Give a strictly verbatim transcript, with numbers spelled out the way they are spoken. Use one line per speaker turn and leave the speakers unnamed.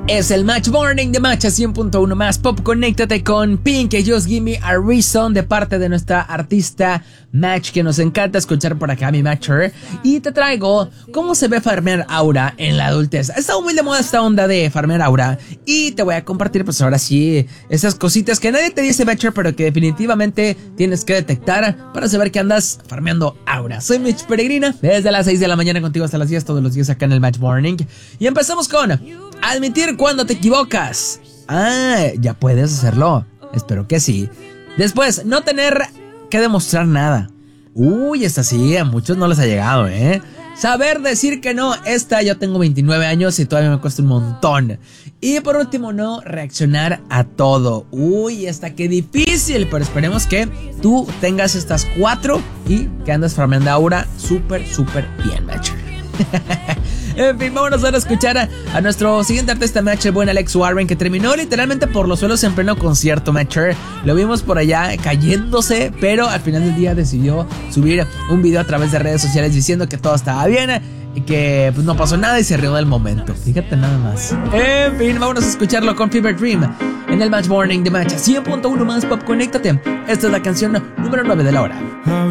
Es el Match Morning de Match a cien punto uno más Pop. Conéctate con Pink y Just Give Me a Reason de parte de nuestra artista Match, que nos encanta escuchar por acá, mi Matcher. Y te traigo cómo se ve farmear aura en la adultez. Ha estado muy de moda esta onda de farmear aura y te voy a compartir pues ahora sí esas cositas que nadie te dice, Matcher, pero que definitivamente tienes que detectar para saber que andas farmeando aura. Soy Mitch Peregrina, desde las seis de la mañana contigo hasta las diez todos los días acá en el Match Morning. Y empezamos con admitir cuando te equivocas. Ah, ya puedes hacerlo. Espero que sí. Después, no tener que demostrar nada. Uy, esta sí, a muchos no les ha llegado, ¿eh? Saber decir que no. Esta, yo tengo veintinueve años y todavía me cuesta un montón. Y por último, no reaccionar a todo. Uy, esta qué difícil. Pero esperemos que tú tengas estas cuatro y que andes farmeando aura súper, súper bien, Matcher. En fin, vámonos ahora a escuchar a, a nuestro siguiente artista, Match, el buen Alex Warren, que terminó literalmente por los suelos en pleno concierto, Matcher. Lo vimos por allá cayéndose, pero al final del día decidió subir un video a través de redes sociales diciendo que todo estaba bien y que pues no pasó nada y se rió del momento. Fíjate nada más. En fin, vámonos a escucharlo con Fever Dream en el Match Morning de Match cien punto uno más Pop. Conéctate. Esta es la canción número nueve de la hora.